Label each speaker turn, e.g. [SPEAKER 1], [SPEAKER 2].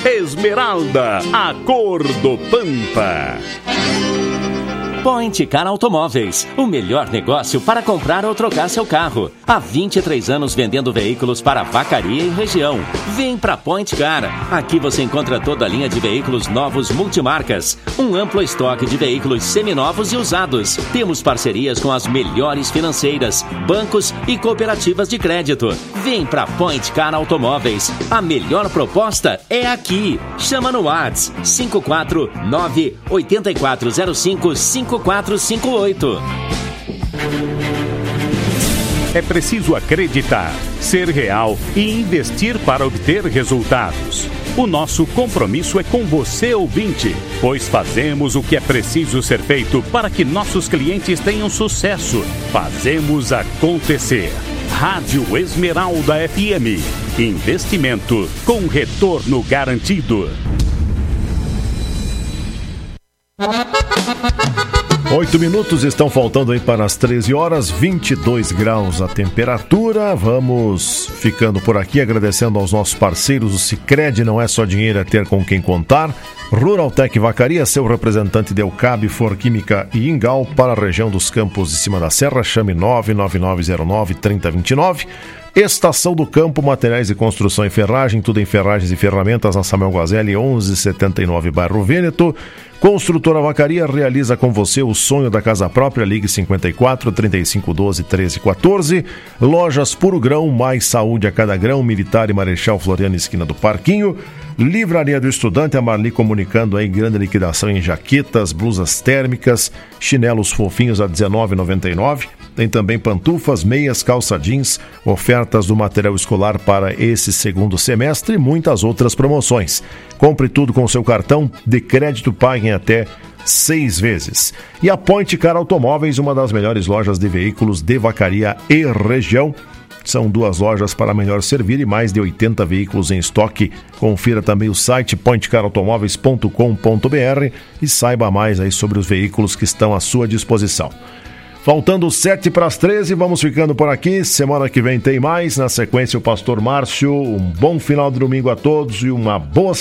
[SPEAKER 1] Esmeralda, a cor do Pampa.
[SPEAKER 2] Point Car Automóveis, o melhor negócio para comprar ou trocar seu carro. Há 23 anos vendendo veículos para Vacaria e região. Vem para Point Car. Aqui você encontra toda a linha de veículos novos multimarcas. Um amplo estoque de veículos seminovos e usados. Temos parcerias com as melhores financeiras, bancos e cooperativas de crédito. Vem para Point Car Automóveis. A melhor proposta é aqui. Chama no WhatsApp 549-8405-5458.
[SPEAKER 1] É preciso acreditar, ser real e investir para obter resultados. O nosso compromisso é com você, ouvinte, pois fazemos o que é preciso ser feito para que nossos clientes tenham sucesso. Fazemos acontecer. Rádio Esmeralda FM. Investimento com retorno garantido.
[SPEAKER 3] 8 minutos estão faltando aí para as 13 horas, 22 graus a temperatura. Vamos ficando por aqui, agradecendo aos nossos parceiros. O Sicredi não é só dinheiro, é ter com quem contar. Ruraltec Vacaria, seu representante de Eucabe, Forquímica e Ingal para a região dos Campos de Cima da Serra. Chame 99909-3029. Estação do Campo, materiais de construção e ferragem, tudo em ferragens e ferramentas, na Samuel Guazelli, 1179, bairro Vêneto. Construtora Vacaria realiza com você o sonho da casa própria. Ligue 54 3512 1314. Lojas Puro Grão, mais saúde a cada grão. Militar e Marechal Floriano, esquina do Parquinho. Livraria do Estudante, a Marli comunicando aí grande liquidação em jaquetas, blusas térmicas, chinelos fofinhos a R$19,99. Tem também pantufas, meias, calça jeans, ofertas do material escolar para esse segundo semestre e muitas outras promoções. Compre tudo com seu cartão de crédito, pague em até 6 vezes. E a Point Car Automóveis, uma das melhores lojas de veículos de Vacaria e região. São 2 lojas para melhor servir e mais de 80 veículos em estoque. Confira também o site pointcarautomóveis.com.br e saiba mais aí sobre os veículos que estão à sua disposição. Faltando 7 para as 13, vamos ficando por aqui. Semana que vem tem mais. Na sequência, o Pastor Márcio. Um bom final de domingo a todos e uma boa